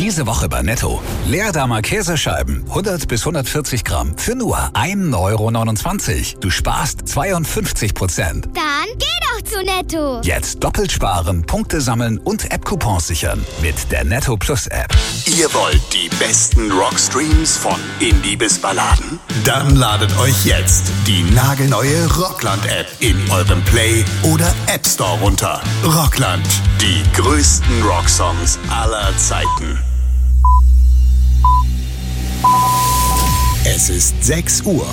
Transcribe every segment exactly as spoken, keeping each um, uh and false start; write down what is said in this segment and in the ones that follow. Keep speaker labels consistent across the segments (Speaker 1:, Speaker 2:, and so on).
Speaker 1: Diese Woche bei Netto. Leerdammer Käsescheiben, hundert bis hundertvierzig Gramm, für nur ein Euro neunundzwanzig. Du sparst zweiundfünfzig Prozent.
Speaker 2: Dann geh doch zu Netto.
Speaker 1: Jetzt doppelt sparen, Punkte sammeln und App-Coupons sichern mit der Netto Plus App.
Speaker 3: Ihr wollt die besten Rockstreams von Indie bis Balladen? Dann ladet euch jetzt die nagelneue Rockland-App in eurem Play- oder App Store runter. Rockland, die größten Rocksongs aller Zeiten. Es ist sechs Uhr.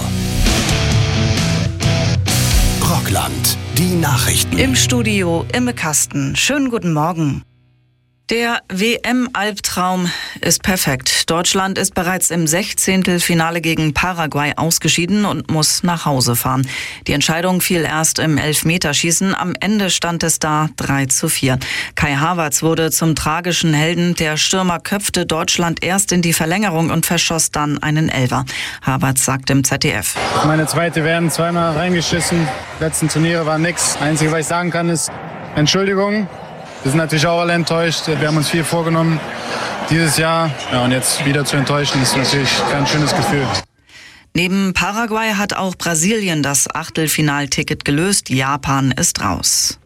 Speaker 3: Rockland, die Nachrichten.
Speaker 4: Im Studio Imme Kasten. Schönen guten Morgen. Der W M-Albtraum ist perfekt. Deutschland ist bereits im Sechzehntelfinale gegen Paraguay ausgeschieden und muss nach Hause fahren. Die Entscheidung fiel erst im Elfmeterschießen. Am Ende stand es da drei zu vier. Kai Havertz wurde zum tragischen Helden. Der Stürmer köpfte Deutschland erst in die Verlängerung und verschoss dann einen Elfer. Havertz sagt im Z D F:
Speaker 5: Meine zweite werden zweimal reingeschissen. Die letzten Turniere waren nix. Einzige, was ich sagen kann, ist Entschuldigung. Wir sind natürlich auch alle enttäuscht. Wir haben uns viel vorgenommen dieses Jahr. Ja, und jetzt wieder zu enttäuschen, ist natürlich kein schönes Gefühl.
Speaker 4: Neben Paraguay hat auch Brasilien das Achtelfinalticket gelöst. Japan ist raus.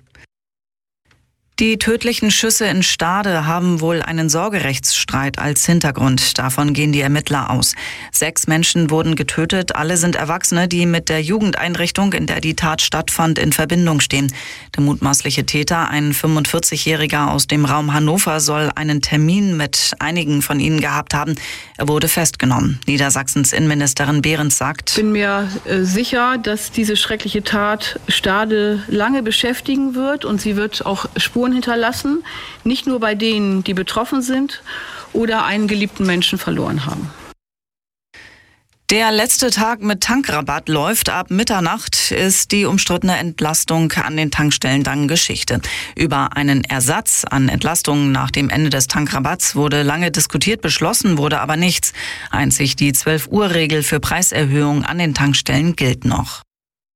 Speaker 4: Die tödlichen Schüsse in Stade haben wohl einen Sorgerechtsstreit als Hintergrund. Davon gehen die Ermittler aus. Sechs Menschen wurden getötet. Alle sind Erwachsene, die mit der Jugendeinrichtung, in der die Tat stattfand, in Verbindung stehen. Der mutmaßliche Täter, ein fünfundvierzigjähriger aus dem Raum Hannover, soll einen Termin mit einigen von ihnen gehabt haben. Er wurde festgenommen. Niedersachsens Innenministerin Behrens sagt:
Speaker 6: Ich bin mir äh, sicher, dass diese schreckliche Tat Stade lange beschäftigen wird und sie wird auch Spuren hinterlassen, nicht nur bei denen, die betroffen sind oder einen geliebten Menschen verloren haben.
Speaker 4: Der letzte Tag mit Tankrabatt läuft. Ab Mitternacht ist die umstrittene Entlastung an den Tankstellen dann Geschichte. Über einen Ersatz an Entlastungen nach dem Ende des Tankrabatts wurde lange diskutiert, beschlossen wurde aber nichts. Einzig die zwölf-Uhr-Regel für Preiserhöhungen an den Tankstellen gilt noch.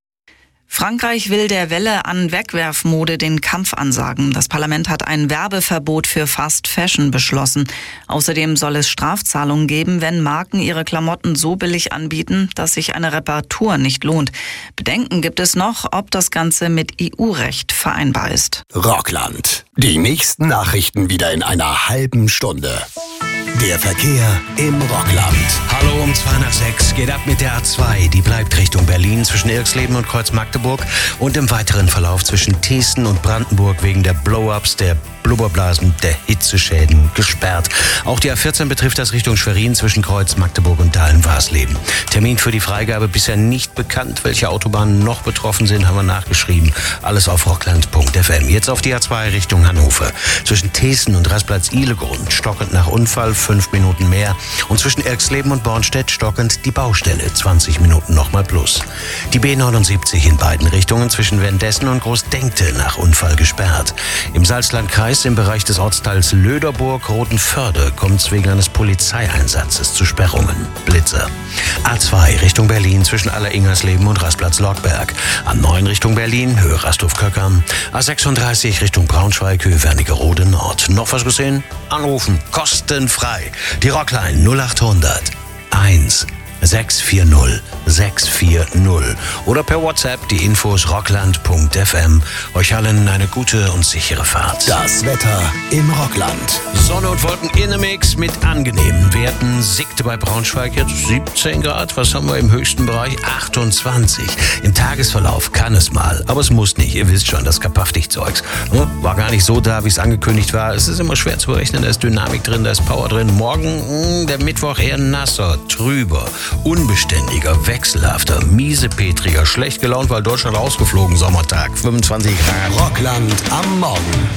Speaker 4: Frankreich will der Welle an Wegwerfmode den Kampf ansagen. Das Parlament hat ein Werbeverbot für Fast Fashion beschlossen. Außerdem soll es Strafzahlungen geben, wenn Marken ihre Klamotten so billig anbieten, dass sich eine Reparatur nicht lohnt. Bedenken gibt es noch, ob das Ganze mit E U-Recht vereinbar ist.
Speaker 3: Rockland, die nächsten Nachrichten wieder in einer halben Stunde. Der Verkehr im Rockland.
Speaker 7: Hallo um zwei nach sechs geht ab mit der A zwei. Die bleibt Richtung Berlin zwischen Irxleben und Kreuz-Magdeburg und im weiteren Verlauf zwischen Thiessen und Brandenburg wegen der Blow-ups, der Blubberblasen, der Hitzeschäden gesperrt. Auch die A vierzehn betrifft das Richtung Schwerin zwischen Kreuz-Magdeburg und Dahlen-Warsleben. Termin für die Freigabe bisher nicht bekannt. Welche Autobahnen noch betroffen sind, haben wir nachgeschrieben. Alles auf rockland punkt f m. Jetzt auf die A zwei Richtung Hannover. Zwischen Thiessen und Rastplatz-Ihlegrund stockend nach Unfall, fünf Minuten mehr. Und zwischen Irxleben und Bornstedt stockend die Baustelle, zwanzig Minuten nochmal plus. Die B neunundsiebzig in beiden Richtungen zwischen Wendessen und Großdenkte nach Unfall gesperrt. Im Salzlandkreis im Bereich des Ortsteils Löderburg-Rotenförde kommt es wegen eines Polizeieinsatzes zu Sperrungen. Blitzer. A zwei Richtung Berlin zwischen Alleringersleben und Rastplatz-Lockberg. A neun Richtung Berlin, Höhe Rasthof-Köckern. A sechsunddreißig Richtung Braunschweig, Höhe Wernigerode Nord. Noch was gesehen? Anrufen. Kostenfrei. Die Rockline null achthundert eins sechs vier null sechs vier null oder per WhatsApp die Infos rockland punkt f m. Euch allen eine gute und sichere Fahrt.
Speaker 3: Das Wetter im Rockland.
Speaker 7: Sonne und Wolken in einem Mix mit angenehmen Werten. Siegte bei Braunschweig jetzt siebzehn Grad. Was haben wir im höchsten Bereich? achtundzwanzig. Im Tagesverlauf kann es mal, aber es muss nicht. Ihr wisst schon, das Kapaftig-Zeugs. War gar nicht so da, wie es angekündigt war. Es ist immer schwer zu berechnen. Da ist Dynamik drin, da ist Power drin. Morgen, mh, der Mittwoch eher nasser, trüber, unbeständiger, wechselhafter, miesepetriger, schlecht gelaunt, weil Deutschland rausgeflogen, Sommertag, fünfundzwanzig Grad.
Speaker 3: Rockland am Morgen.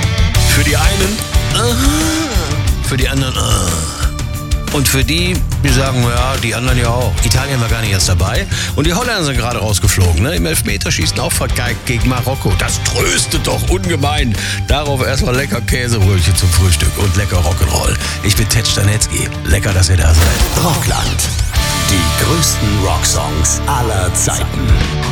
Speaker 7: Für die einen, uh, für die anderen, uh. und für die, die sagen, ja, die anderen ja auch. Italien war gar nicht erst dabei und die Holländer sind gerade rausgeflogen, ne? Im Elfmeterschießen auch vergeigt gegen Marokko. Das tröstet doch ungemein. Darauf erstmal lecker Käsebrötchen zum Frühstück und lecker Rock'n'Roll. Ich bin Ted Stanetzky. Lecker, dass ihr da seid.
Speaker 3: Rockland. Die größten Rocksongs aller Zeiten.